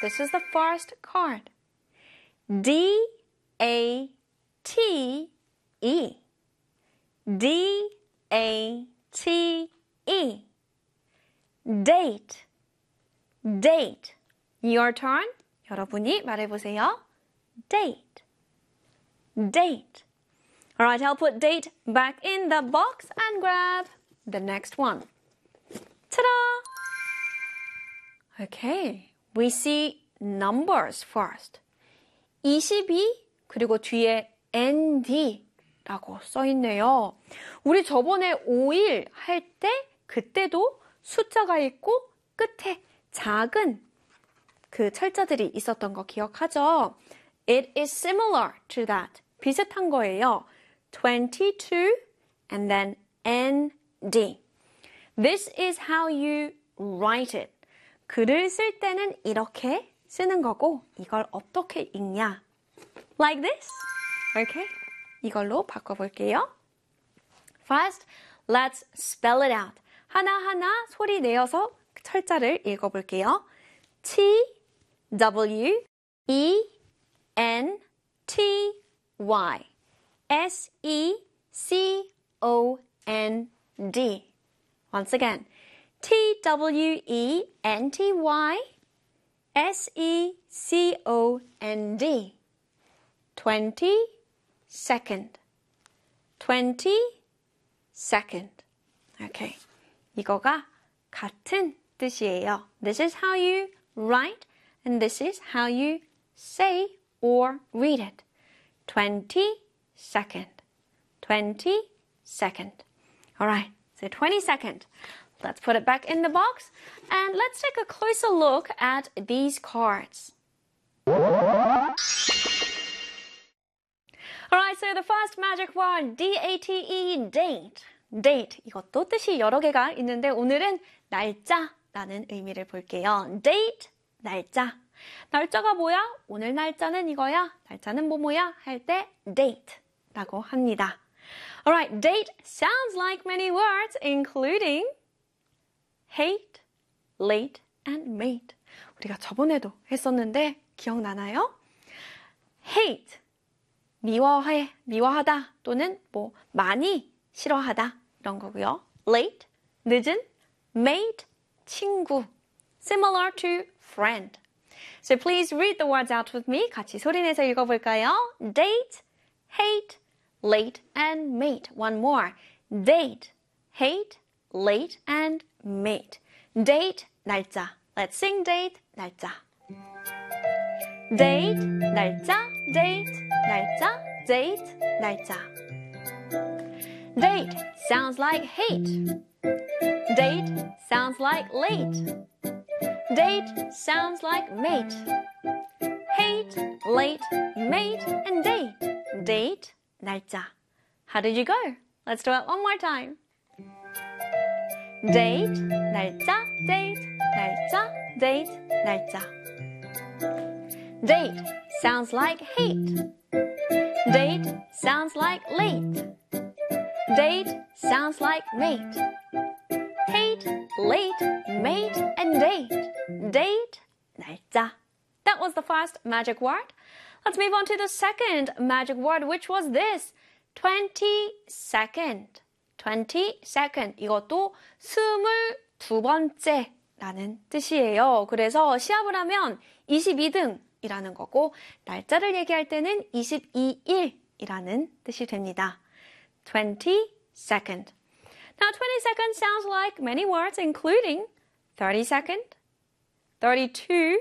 This is the first card. D-A-T-E. D-A-T-E. Date. Date. Your turn. 여러분이 말해보세요. Date. Date. Alright, I'll put date back in the box and grab the next one. Ta-da! Okay, we see numbers first. 22 그리고 뒤에 ND라고 써있네요. 우리 저번에 5일 할 때 그때도 숫자가 있고 끝에 작은 그 철자들이 있었던 거 기억하죠? It is similar to that. 비슷한 거예요. 22 and then ND. This is how you write it. 글을 쓸 때는 이렇게 쓰는 거고 이걸 어떻게 읽냐? Like this. Okay. 이걸로 바꿔볼게요. First, let's spell it out. 하나하나 소리 내어서 철자를 읽어볼게요. T, W, E, N, T, Y. S-E-C-O-N-D. Once again. T-W-E-N-T-Y. S-E-C-O-N-D. 22nd. 22nd. Okay. 이거가 같은 뜻이에요. This is how you write and this is how you say or read it. 22nd. 22nd. All right, so 22nd. Let's put it back in the box and let's take a closer look at these cards. All right, so the first magic word, D-A-T-E, date. date. 이것도 뜻이 여러 개가 있는데 오늘은 날짜라는 의미를 볼게요. date, 날짜. 날짜가 뭐야? 오늘 날짜는 이거야. 날짜는 뭐뭐야? 할 때 date라고 합니다. Alright, date sounds like many words including hate, late, and mate. 우리가 저번에도 했었는데 기억나나요? hate, 미워하다 또는 뭐 많이 싫어하다 이런 거고요. late, 늦은, mate, 친구. similar to friend. So please read the words out with me. 같이 소리내서 읽어볼까요? date, hate, late, and mate. One more. date, hate, late, and mate. date, 날짜. Let's sing date, 날짜. date, 날짜, date, 날짜, date, 날짜. date sounds like hate. date sounds like late. date sounds like mate. hate, late, mate, and date. date, 날짜. How did you go? Let's do it one more time. date, 날짜, date, 날짜, date, 날짜. date sounds like hate. date sounds like late. date sounds like mate. hate, late, mate, and date. date, 날짜. That was the first magic word. Let's move on to the second magic word, which was this. 22nd. 22nd. 이것도 22번째라는 뜻이에요. 그래서 시합을 하면 22등이라는 거고 날짜를 얘기할 때는 22일이라는 뜻이 됩니다. 22nd. Now 22nd sounds like many words including 32nd, 32,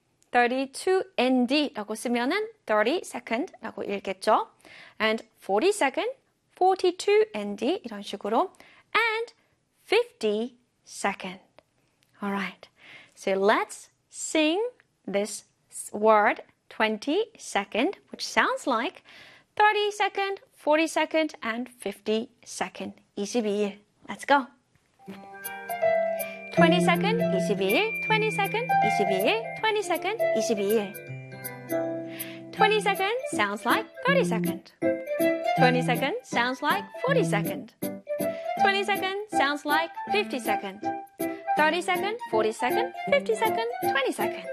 32nd라고 쓰면은 32nd라고 읽겠죠. And 42nd, 42nd 이런 식으로 and 52nd. Alright, so let's sing this word 22nd, which sounds like 32nd, 42nd, and 52nd. 22일. Let's go. 22nd, 22일, 22nd, 22일, 22nd, 22일. 22nd sounds like 32nd. 22nd sounds like 42nd. 22nd sounds like 52nd. 32nd, 42nd, 52nd, 22nd.